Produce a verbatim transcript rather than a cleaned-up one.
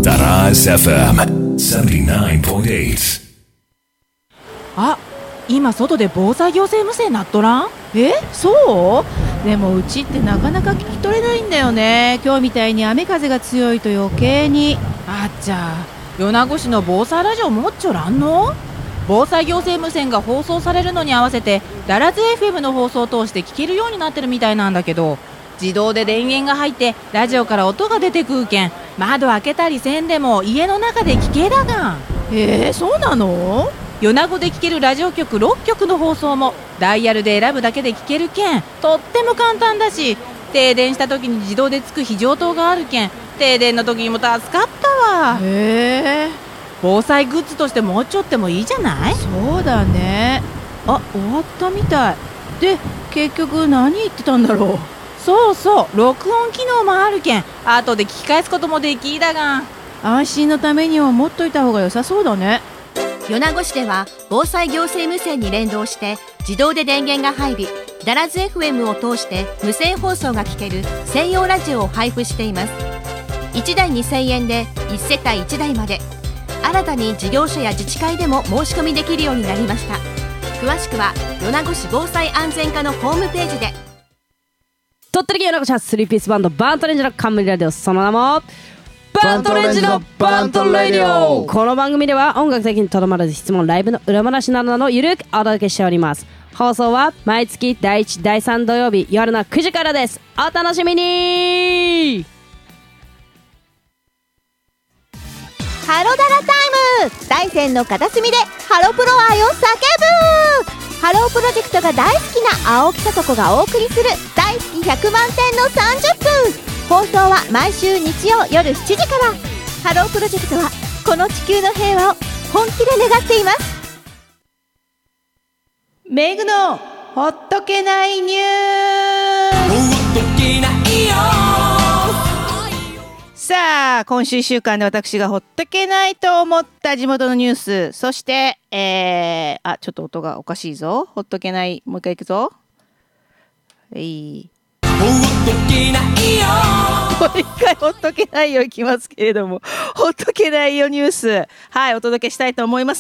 Daraz エフエム セブンティナインポイントエイト。 あ、今外で防災行政無線なっとらん？え、そうでもうちってなかなか聞き取れないんだよね。今日みたいに雨風が強いと余計に。あっちゃ、米子市の防災ラジオ持っちょらんの？防災行政無線が放送されるのに合わせてダラズ エフエム の放送を通して聞けるようになってるみたいなんだけど、自動で電源が入ってラジオから音が出てくうけん、窓開けたりせんでも家の中で聞けだがん。えー、そうなの？米子で聞けるラジオ局ろっきょくの放送もダイヤルで選ぶだけで聞けるけん、とっても簡単だし、停電した時に自動でつく非常灯があるけん、停電の時にも助かったわ。へえ、防災グッズとして持っちょってもいいじゃない？そうだね。あ、終わったみたいで、結局何言ってたんだろう。そうそう、録音機能もあるけん後で聞き返すこともできだが、安心のためには持っといた方が良さそうだね。 米子市では防災行政無線に連動して自動で電源が入り、ダラズ エフエム を通して無線放送が聞ける専用ラジオを配布しています。いちだいにせんえんでいちせたいいちだいまで、新たに事業所や自治会でも申し込みできるようになりました。詳しくは米子市防災安全課のホームページで。 鳥取県米子市スリーピースバンドバントレンジの冠ラジオ、その名もバントレンジのバントレディオ。この番組では音楽的にとどまらず質問、ライブの裏話などのゆるくお届けしております。放送は毎月だいいち、だいさん土曜日夜のくじからです。お楽しみに。 ハロダラタイム、大山の片隅でハロプロ愛を叫ぶ。ハロープロジェクトが大好きな青木さと子がお送りする大好きひゃくまんてんのさんじゅっぷん。放送は毎週日曜夜しちじから。ハロープロジェクトはこの地球の平和を本気で願っています。 メグのほっとけないニュース。さあ、今週いっしゅうかんで私がほっとけないと思った地元のニュース、そしてえー、あ、ちょっと音がおかしいぞ。ほっとけない、もう一回いくぞ。はい、ほっとけないよ。もう一回ほっとけないよいきますけれども、ほっとけないよニュース、はい、お届けしたいと思います。